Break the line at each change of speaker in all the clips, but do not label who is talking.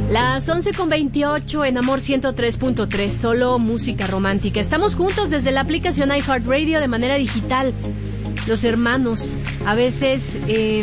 Las 11:28 en Amor 103.3, solo música romántica. Estamos juntos desde la aplicación iHeartRadio de manera digital. Los hermanos, a veces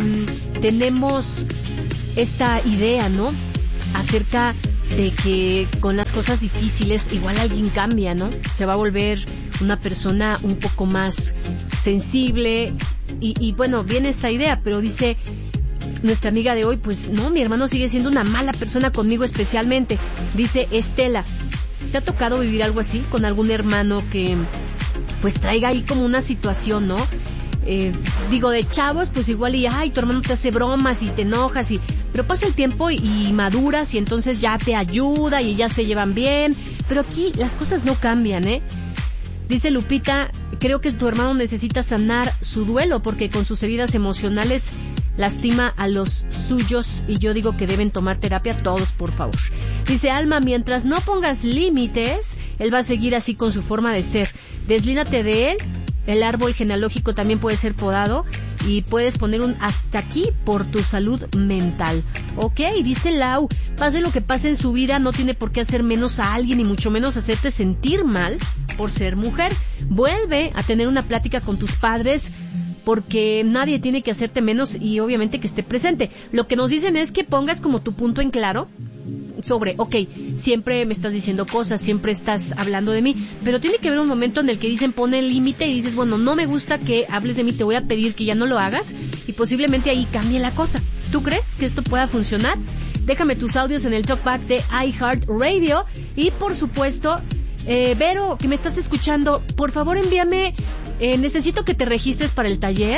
tenemos esta idea, ¿no? Acerca de que con las cosas difíciles igual alguien cambia, ¿no? Se va a volver una persona un poco más sensible y bueno, viene esta idea, pero dice nuestra amiga de hoy, pues no, mi hermano sigue siendo una mala persona conmigo especialmente. Dice Estela, ¿te ha tocado vivir algo así con algún hermano que pues traiga ahí como una situación, ¿no? Digo, de chavos, pues igual y ay, tu hermano te hace bromas y te enojas pero pasa el tiempo y maduras y entonces ya te ayuda y ya se llevan bien, pero aquí las cosas no cambian, ¿eh? Dice Lupita, creo que tu hermano necesita sanar su duelo porque con sus heridas emocionales lastima a los suyos y yo digo que deben tomar terapia todos, por favor. Dice Alma, mientras no pongas límites, él va a seguir así con su forma de ser. Deslígate de él, el árbol genealógico también puede ser podado y puedes poner un hasta aquí por tu salud mental. Ok, dice Lau, pase lo que pase en su vida, no tiene por qué hacer menos a alguien y mucho menos hacerte sentir mal por ser mujer. Vuelve a tener una plática con tus padres porque nadie tiene que hacerte menos y obviamente que esté presente. Lo que nos dicen es que pongas como tu punto en claro sobre, ok, siempre me estás diciendo cosas, siempre estás hablando de mí, pero tiene que haber un momento en el que dicen pone el límite y dices, bueno, no me gusta que hables de mí, te voy a pedir que ya no lo hagas y posiblemente ahí cambie la cosa. ¿Tú crees que esto pueda funcionar? Déjame tus audios en el talkback de iHeartRadio y por supuesto, Vero, que me estás escuchando, por favor envíame, necesito que te registres para el taller.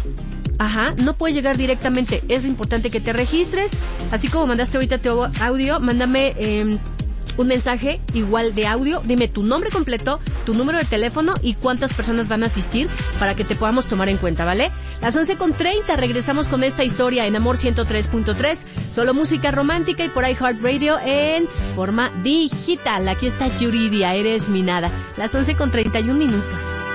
Ajá, no puedes llegar directamente, es importante que te registres, así como mandaste ahorita tu audio, mándame un mensaje igual de audio, dime tu nombre completo, tu número de teléfono y cuántas personas van a asistir para que te podamos tomar en cuenta, ¿vale? Las 11:30 regresamos con esta historia en Amor 103.3, solo música romántica y por iHeartRadio en forma digital. Aquí está Yuridia, eres mi nada. Las 11:31 minutos.